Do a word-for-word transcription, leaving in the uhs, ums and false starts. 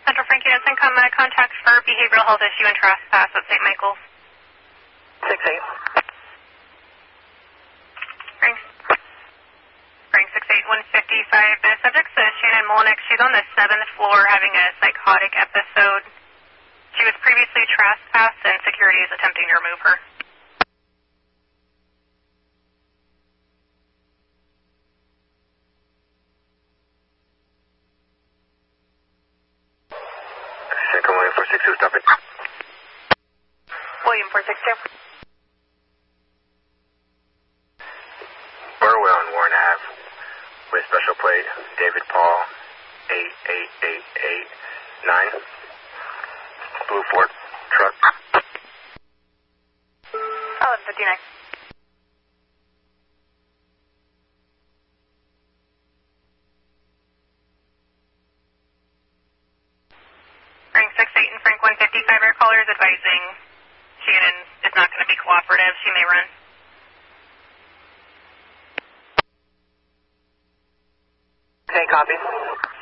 Central Frank Units Income, uh, contact for behavioral health issue and trespass at Saint Michael's. six eight. Frank. Frank six eight one fifty-five. The subject's uh, Shannon Molnick. She's on the seventh floor having a psychotic episode. She was previously trespassed and security is attempting to remove her. William four six two, stop it. William four six two. Burwell and Warren Ave with special plate David Paul eight eight eight eight nine. Blue Ford truck. eleven fifty-nine. Frank six eight and Frank one fifty-five, our caller is advising Shannon is not going to be cooperative. She may run. Okay, copy.